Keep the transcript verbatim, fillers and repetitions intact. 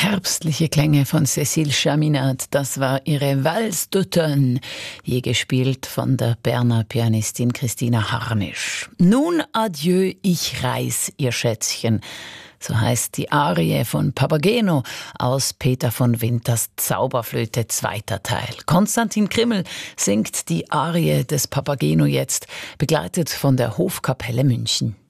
Herbstliche Klänge von Cécile Chaminade, das war ihre Valse d'automne, je gespielt von der Berner Pianistin Christina Harnisch. Nun adieu, ich reis, ihr Schätzchen. So heißt die Arie von Papageno aus Peter von Winters Zauberflöte, zweiter Teil. Konstantin Krimmel singt die Arie des Papageno jetzt, begleitet von der Hofkapelle München.